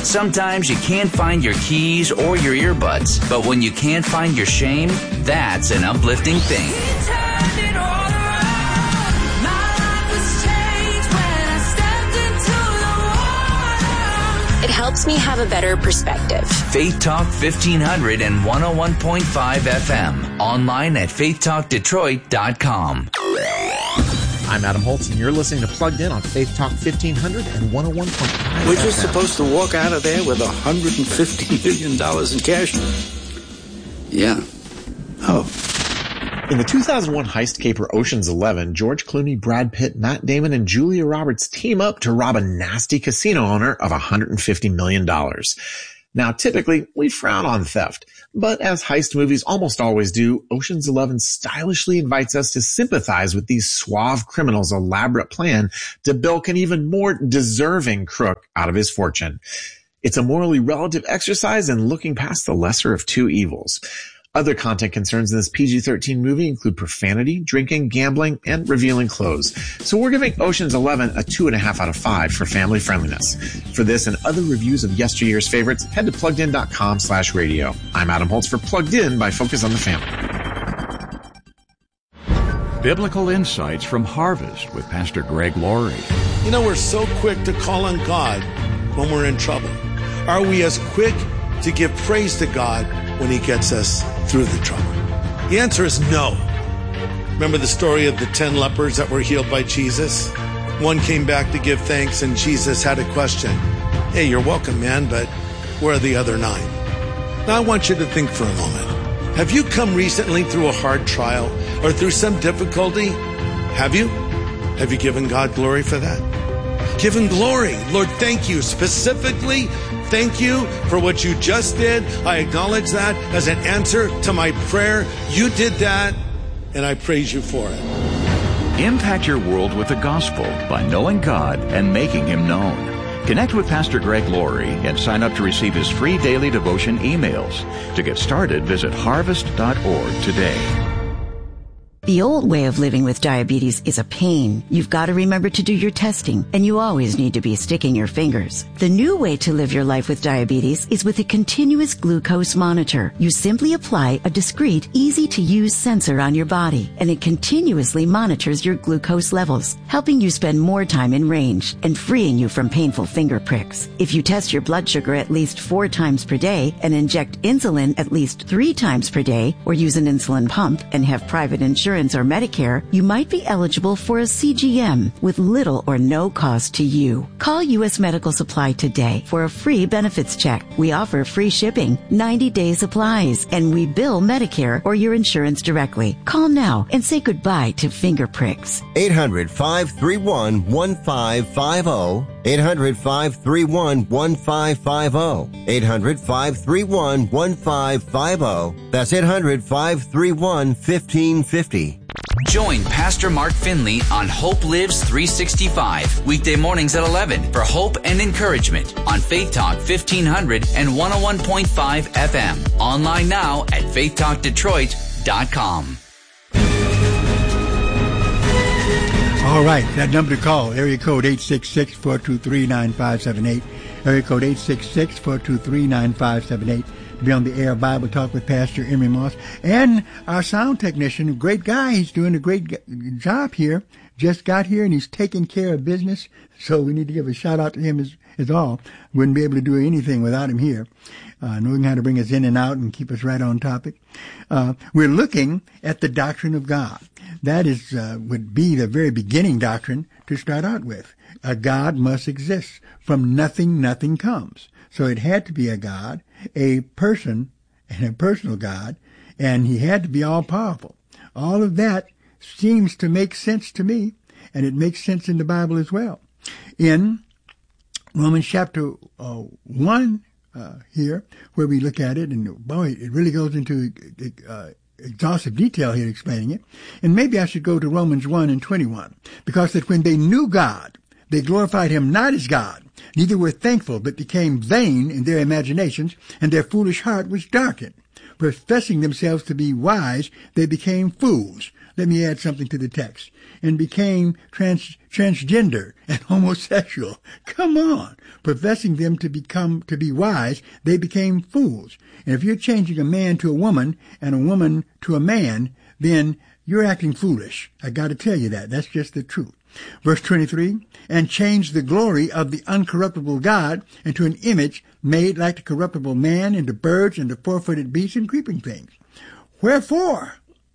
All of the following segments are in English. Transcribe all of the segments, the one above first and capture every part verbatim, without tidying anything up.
Sometimes you can't find your keys or your earbuds, but when you can't find your shame, that's an uplifting thing. It helps me have a better perspective. Faith Talk fifteen hundred and one oh one point five F M. Online at faith talk detroit dot com. I'm Adam Holtz, and you're listening to Plugged In on Faith Talk fifteen hundred and one oh one point five We're just supposed to walk out of there with one hundred fifty million dollars in cash? Yeah. Oh. In the two thousand one heist caper Ocean's Eleven, George Clooney, Brad Pitt, Matt Damon, and Julia Roberts team up to rob a nasty casino owner of one hundred fifty million dollars. Now, typically, we frown on theft, but as heist movies almost always do, Ocean's Eleven stylishly invites us to sympathize with these suave criminals' elaborate plan to bilk an even more deserving crook out of his fortune. It's a morally relative exercise in looking past the lesser of two evils. Other content concerns in this P G thirteen movie include profanity, drinking, gambling, and revealing clothes. So we're giving Ocean's Eleven a two and a half out of five for family friendliness. For this and other reviews of yesteryear's favorites, head to pluggedin.com slash radio. I'm Adam Holtz for Plugged In by Focus on the Family. Biblical insights from Harvest with Pastor Greg Laurie. You know, we're so quick to call on God when we're in trouble. Are we as quick to give praise to God when he gets us through the trouble? The answer is no. Remember the story of the ten lepers that were healed by Jesus? One came back to give thanks, and Jesus had a question. Hey, you're welcome, man, but where are the other nine? Now I want you to think for a moment. Have you come recently through a hard trial or through some difficulty? Have you? Have you given God glory for that? Give him glory. Lord, thank you. Specifically, thank you for what you just did. I acknowledge that as an answer to my prayer. You did that, and I praise you for it. Impact your world with the gospel by knowing God and making him known. Connect with Pastor Greg Laurie and sign up to receive his free daily devotion emails. To get started, visit harvest dot org today. The old way of living with diabetes is a pain. You've got to remember to do your testing, and you always need to be sticking your fingers. The new way to live your life with diabetes is with a continuous glucose monitor. You simply apply a discreet, easy-to-use sensor on your body, and it continuously monitors your glucose levels, helping you spend more time in range and freeing you from painful finger pricks. If you test your blood sugar at least four times per day and inject insulin at least three times per day, or use an insulin pump and have private insurance or Medicare, you might be eligible for a C G M with little or no cost to you. Call U S Medical Supply today for a free benefits check. We offer free shipping, ninety-day supplies, and we bill Medicare or your insurance directly. Call now and say goodbye to finger pricks. eight hundred, five three one, one five five zero. eight hundred, five three one, one five five zero. eight hundred, five three one, one five five zero. That's eight hundred, five three one, fifteen fifty. Join Pastor Mark Finley on Hope Lives three sixty-five, weekday mornings at eleven for hope and encouragement on Faith Talk fifteen hundred and one oh one point five F M. Online now at faith talk detroit dot com. All right, that number to call, area code eight six six, four two three, nine five seven eight, area code eight six six, four two three, nine five seven eight. Be on the air Bible Talk with Pastor Emery Moss. And our sound technician, a great guy, he's doing a great job here. Just got here and he's taking care of business. So we need to give a shout out to him as, as all. Wouldn't be able to do anything without him here. Uh, knowing how to bring us in and out and keep us right on topic. Uh, we're looking at the doctrine of God. That is, uh, would be the very beginning doctrine to start out with. A God must exist. From nothing, nothing comes. So it had to be a God, a person, and a personal God, and he had to be all-powerful. All of that seems to make sense to me, and it makes sense in the Bible as well. In Romans chapter uh, one uh, here, where we look at it, and boy, it really goes into uh, exhaustive detail here explaining it. And maybe I should go to Romans one and twenty-one, because that when they knew God, they glorified him not as God, neither were thankful, but became vain in their imaginations, and their foolish heart was darkened. Professing themselves to be wise, they became fools. let me add something to the text, and became trans, transgender and homosexual. Come on. Professing them to become, to be wise, they became fools. And if you're changing a man to a woman and a woman to a man, then you're acting foolish. I got to tell you that. That's just the truth. Verse twenty-three, and changed the glory of the uncorruptible God into an image made like the corruptible man, into birds, and the four-footed beasts, and creeping things. Wherefore?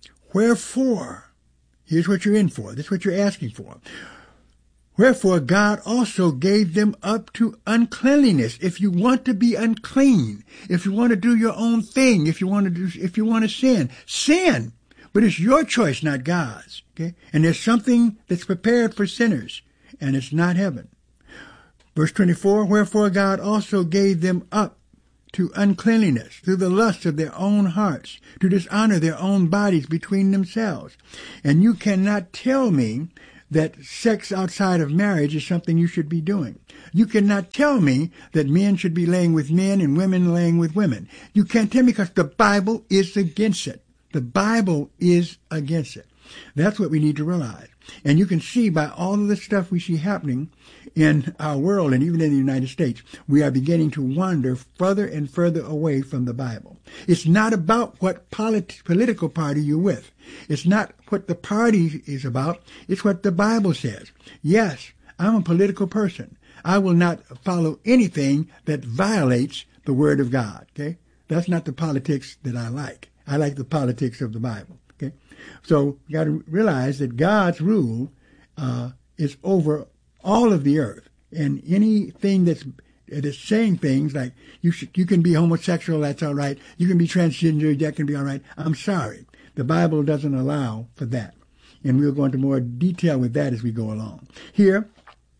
Wherefore? Here's what you're in for. This is what you're asking for. Wherefore God also gave them up to uncleanliness. If you want to be unclean, if you want to do your own thing, if you want to do, if you want to sin, sin. But it's your choice, not God's. Okay? And there's something that's prepared for sinners, and it's not heaven. Verse twenty-four, wherefore God also gave them up to uncleanliness through the lust of their own hearts, to dishonor their own bodies between themselves. And you cannot tell me that sex outside of marriage is something you should be doing. You cannot tell me that men should be laying with men and women laying with women. You can't tell me because the Bible is against it. The Bible is against it. That's what we need to realize. And you can see by all of the stuff we see happening in our world and even in the United States, we are beginning to wander further and further away from the Bible. It's not about what polit- political party you're with. It's not what the party is about. It's what the Bible says. Yes, I'm a political person. I will not follow anything that violates the Word of God. Okay? That's not the politics that I like. I like the politics of the Bible. Okay, so you got to realize that God's rule uh, is over all of the earth, and anything that's that's saying things like you should, you can be homosexual, that's all right. You can be transgender, that can be all right. I'm sorry, the Bible doesn't allow for that, and we'll go into more detail with that as we go along. Here,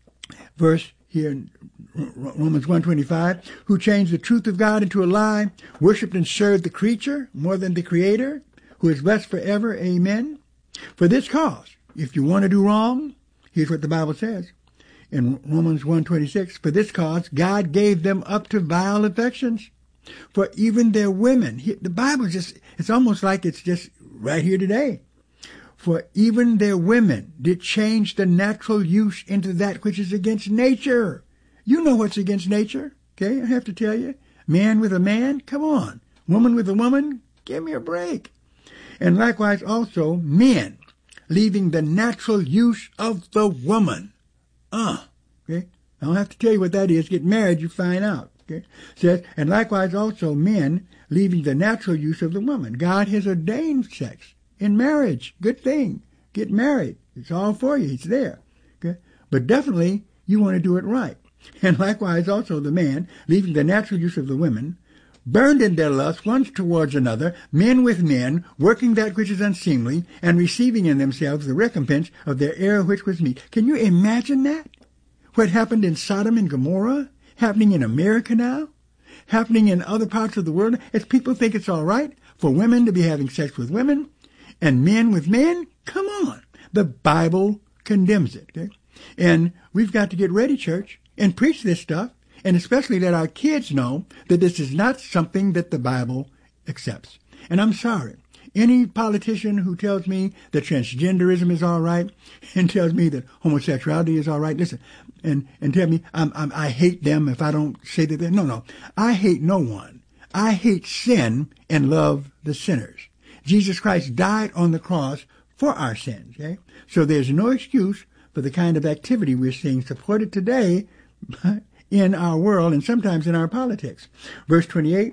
verse here in Romans one twenty-five, who changed the truth of God into a lie, worshipped and served the creature more than the Creator, who is blessed forever. Amen. For this cause, if you want to do wrong, here's what the Bible says in Romans one twenty-six, for this cause God gave them up to vile affections, for even their women. The Bible just, it's almost like it's just right here today. For even their women did change the natural use into that which is against nature. You know what's against nature, okay? I have to tell you. Man with a man, come on. Woman with a woman, give me a break. And likewise also men, leaving the natural use of the woman. Uh, okay? I don't have to tell you what that is. Get married, you find out. Okay? Says, and likewise also men, leaving the natural use of the woman. God has ordained sex in marriage. Good thing. Get married. It's all for you. It's there. Okay? But definitely you want to do it right. And likewise also the man, leaving the natural use of the women, burned in their lust one towards another, men with men, working that which is unseemly, and receiving in themselves the recompense of their error which was meet. Can you imagine that? What happened in Sodom and Gomorrah? Happening in America now? Happening in other parts of the world? As people think it's all right for women to be having sex with women and men with men? Come on. The Bible condemns it. Okay? And we've got to get ready, church, and preach this stuff, and especially let our kids know that this is not something that the Bible accepts. And I'm sorry, any politician who tells me that transgenderism is all right and tells me that homosexuality is all right, listen, and, and tell me I'm, I'm, I hate them if I don't say that they're, no, no, I hate no one. I hate sin and love the sinners. Jesus Christ died on the cross for our sins, okay? So there's no excuse for the kind of activity we're seeing supported today in our world and sometimes in our politics. Verse twenty-eight,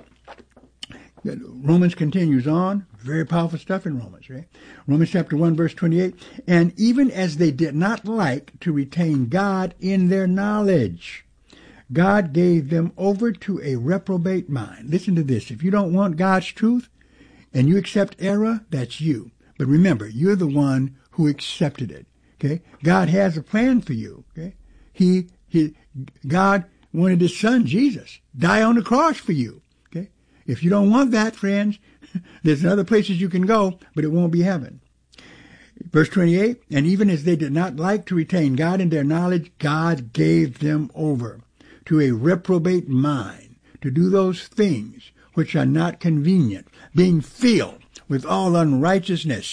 Romans continues on. Very powerful stuff in Romans, right? Romans chapter one, verse twenty-eight. And even as they did not like to retain God in their knowledge, God gave them over to a reprobate mind. Listen to this. If you don't want God's truth and you accept error, that's you. But remember, you're the one who accepted it, okay? God has a plan for you, okay? He He, God wanted his son, Jesus, die on the cross for you. Okay? If you don't want that, friends, there's other places you can go, but it won't be heaven. Verse twenty-eight, and even as they did not like to retain God in their knowledge, God gave them over to a reprobate mind to do those things which are not convenient, being filled with all unrighteousness,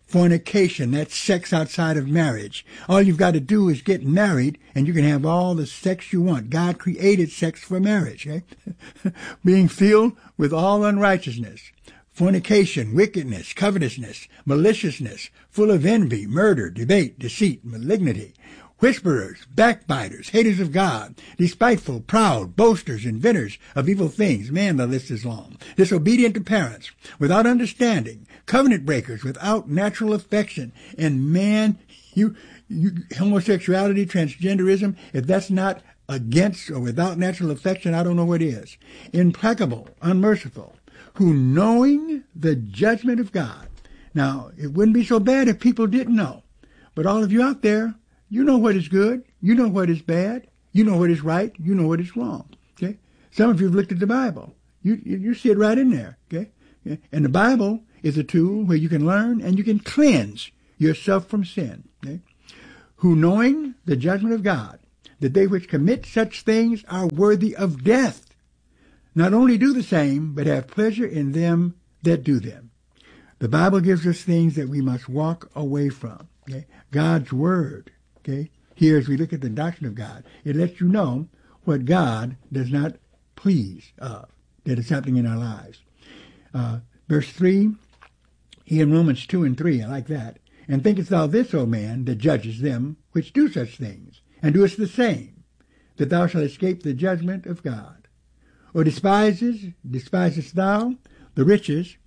fornication, that's sex outside of marriage. All you've got to do is get married and you can have all the sex you want. God created sex for marriage, eh? Being filled with all unrighteousness, fornication, wickedness, covetousness, maliciousness, full of envy, murder, debate, deceit, malignity, whisperers, backbiters, haters of God, despiteful, proud, boasters, inventors of evil things. Man, the list is long. Disobedient to parents, without understanding, covenant breakers, without natural affection. And man, you, you, homosexuality, transgenderism, if that's not against or without natural affection, I don't know what is. Implacable, unmerciful, who knowing the judgment of God. Now, it wouldn't be so bad if people didn't know. But all of you out there, you know what is good. You know what is bad. You know what is right. You know what is wrong. Okay. Some of you have looked at the Bible. You you see it right in there. Okay. And the Bible is a tool where you can learn and you can cleanse yourself from sin. Okay. Who knowing the judgment of God, that they which commit such things are worthy of death, not only do the same, but have pleasure in them that do them. The Bible gives us things that we must walk away from. Okay. God's word. Okay, here as we look at the doctrine of God, it lets you know what God does not please of, that is happening in our lives. Uh, verse three, here in Romans two and three, I like that. And thinkest thou this, O man, that judgest them which do such things, and doest the same, that thou shalt escape the judgment of God? Or despises, despisest thou the riches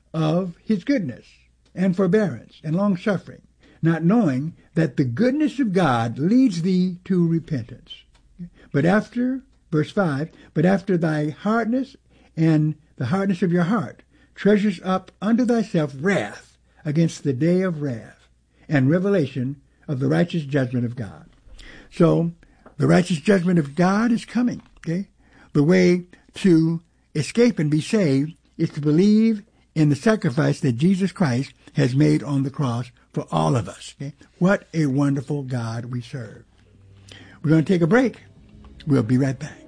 of his goodness, and forbearance, and long-suffering, not knowing that the goodness of God leads thee to repentance? But after, verse five, but after thy hardness and the hardness of your heart, treasures up unto thyself wrath against the day of wrath and revelation of the righteous judgment of God. So, the righteous judgment of God is coming, okay? The way to escape and be saved is to believe in the sacrifice that Jesus Christ has made on the cross for all of us. Okay? What a wonderful God we serve. We're going to take a break. We'll be right back.